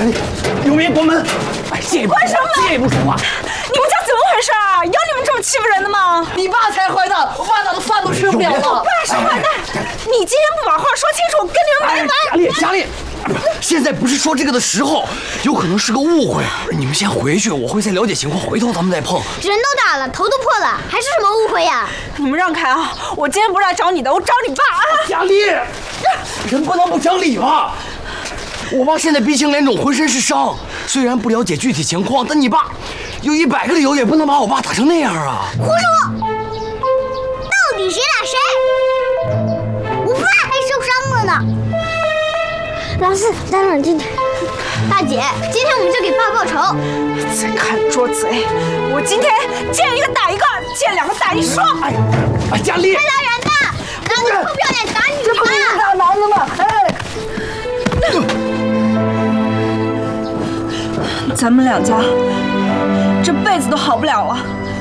丽，有没关门？哎， 关什么门？ 这也不说话。 你们家怎么回事啊？要你们这么欺负人的吗？ 你爸才坏蛋，我爸打的饭都吃不了了。 我爸是坏蛋，你今天不把话说清楚，跟你们没完。 佳丽，现在不是说这个的时候，有可能是个误会。你们先回去，我会再了解情况，回头咱们再碰。 人都打了，头都破了，还是什么误会呀？ 你们让开啊！我今天不是来找你的，我找你爸啊！ 佳丽，人不能不讲理吧？我爸现在鼻青脸肿，浑身是伤。虽然不了解具体情况，但你爸有100个理由也不能把我爸打成那样啊！ 胡说！到底谁打谁？我爸还受伤了呢。老四，再冷静点。大姐，今天我们就给爸报仇。 再看捉嘴！我今天见一个打一个，见2个打1双。 哎，佳丽， 还打人呢！男的臭不要脸，打女的！ 这不是打男的吗？哎， 咱们2家这辈子都好不了了。